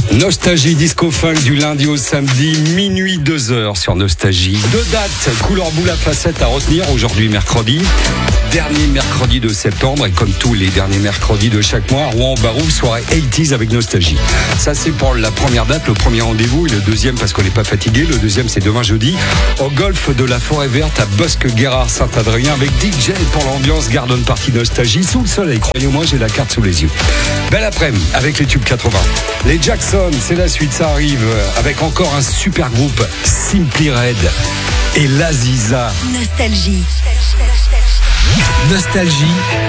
Nostalgie disco funk du lundi au samedi, minuit 2h sur Nostalgie. 2 dates, couleur boule à facettes à retenir aujourd'hui mercredi. Dernier mercredi de septembre et comme tous les derniers mercredis de chaque mois, Rouen-Barouge, soirée 80s avec Nostalgie. Ça c'est pour la première date, le premier rendez-vous et le deuxième parce qu'on n'est pas fatigué. Le deuxième c'est demain jeudi au golf de la Forêt Verte à Bosque-Guérard-Saint-Adrien avec DJ pour l'ambiance Garden Party Nostalgie sous le soleil. Croyez-moi, j'ai la carte sous les yeux. Belle après-midi avec les tubes 80. Les Jackson, c'est la suite, ça arrive avec encore un super groupe, Simply Red et Laziza. Nostalgie. Nostalgie.